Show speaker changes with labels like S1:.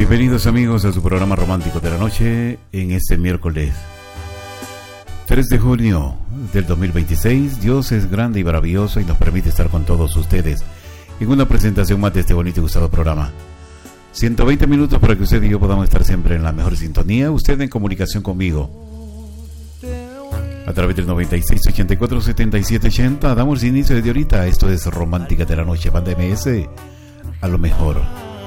S1: Bienvenidos amigos a su programa romántico de la noche en este miércoles 3 de junio del 2026. Dios es grande y maravilloso y nos permite estar con todos ustedes en una presentación más de este bonito y gustado programa. 120 minutos para que usted y yo podamos estar siempre en la mejor sintonía. Usted en comunicación conmigo a través del 96 84 77 80. Damos inicio desde ahorita. Esto es Romántica de la Noche, Banda MS, a lo mejor.